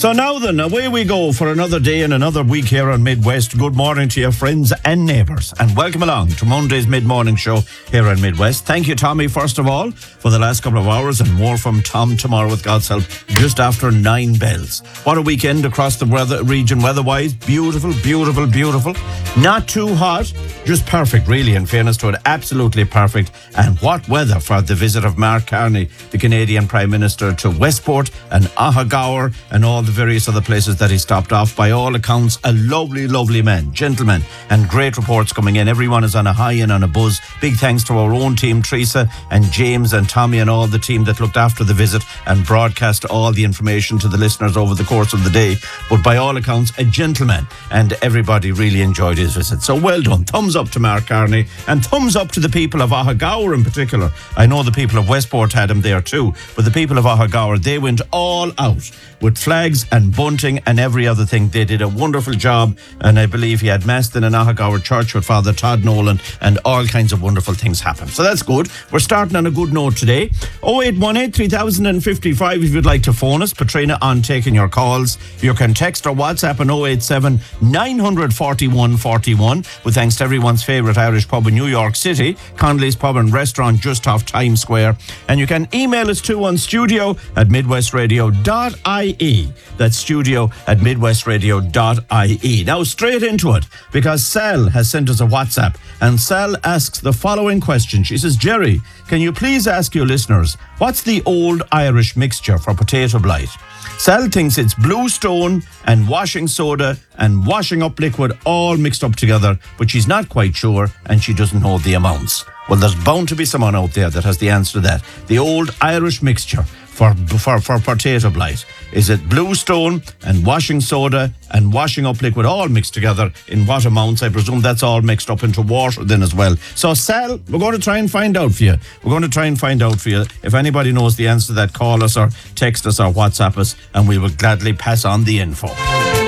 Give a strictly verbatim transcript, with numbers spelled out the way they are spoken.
So now then, away we go for another day and another week here on Midwest. Good morning to your friends and neighbours, and welcome along to Monday's mid-morning show here on Midwest. Thank you, Tommy, first of all, for the last couple of hours, and more from Tom tomorrow with God's help, just after nine bells. What a weekend across the weather region weather-wise. Beautiful, beautiful, beautiful. Not too hot, just perfect, really, in fairness to it. Absolutely perfect. And what weather for the visit of Mark Carney, the Canadian Prime Minister, to Westport and Ahagower and all the various other places that he stopped off. By all accounts, a lovely, lovely man, gentleman, and great reports coming in. Everyone is on a high and on a buzz. Big thanks to our own team, Teresa and James and Tommy and all the team that looked after the visit and broadcast all the information to the listeners over the course of the day. But by all accounts, a gentleman, and everybody really enjoyed his visit. So well done. Thumbs up to Mark Carney, and thumbs up to the people of Ahagower in particular. I know the people of Westport had him there too, but the people of Ahagower, they went all out with flags and bunting and every other thing. They did a wonderful job, and I believe he had mass in an Ahagower church with Father Todd Nolan, and all kinds of wonderful things happened. So that's good. We're starting on a good note today. oh eight one eight, three thousand fifty-five if you'd like to phone us. Patrina on taking your calls. You can text or WhatsApp on oh eight seven, nine four one, four one, with thanks to everyone's favourite Irish pub in New York City, Connolly's Pub and Restaurant just off Times Square. And you can email us too on studio at midwestradio dot I E. That's studio at midwestradio dot I E. Now straight into it, because Sal has sent us a WhatsApp, and Sal asks the following question. She says, Jerry, can you please ask your listeners, what's the old Irish mixture for potato blight? Sal thinks it's bluestone and washing soda and washing up liquid all mixed up together, but she's not quite sure and she doesn't know the amounts. Well, there's bound to be someone out there that has the answer to that. The old Irish mixture for for, for potato blight. Is it bluestone and washing soda and washing up liquid all mixed together? In what amounts? I presume that's all mixed up into water then as well. So, Sal, we're going to try and find out for you. We're going to try and find out for you. If anybody knows the answer to that, call us or text us or WhatsApp us, and we will gladly pass on the info.